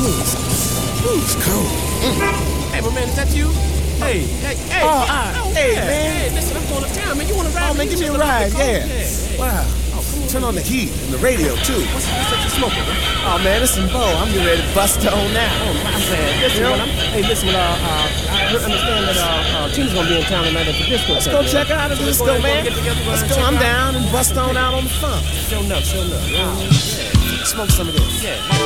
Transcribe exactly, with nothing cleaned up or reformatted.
Ooh, it's, ooh, it's cold. Mm. Hey, my man, is that you? Hey, hey, hey. Oh, uh, oh hey, yeah. man. Hey, listen, I'm going uptown, man. You want to ride? Oh, man, give me a ride, yeah. yeah. Wow. Oh, come on. Turn on the heat and the radio, too. What's, what's that you smoking, man? Oh, man, it's some Bo. I'm getting ready to bust on now. Oh, my man. Listen, You know? man, I'm, hey, listen, uh, uh, I understand that uh, uh, Tina's going to be in town tonight at the disco. Let's go check her out at the disco, man. Let's go. I'm down and bust on out on the funk. Sure enough, sure enough. Yeah. Smoke some of this. Yeah.